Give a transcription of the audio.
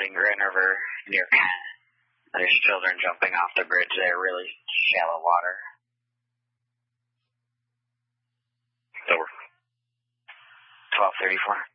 flooding Grand River near Kent. There's children jumping off the bridge there, really shallow water. Over. 1234.